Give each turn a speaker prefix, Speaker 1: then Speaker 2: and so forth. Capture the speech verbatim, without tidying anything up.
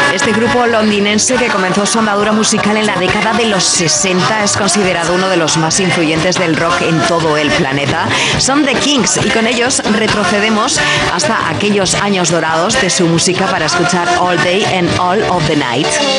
Speaker 1: Este grupo londinense que comenzó su andadura musical en la década de los sesenta es considerado uno de los más influyentes del rock en todo el planeta. Son The Kinks y con ellos retrocedemos hasta aquellos años dorados de su música para escuchar All Day and All of the Night.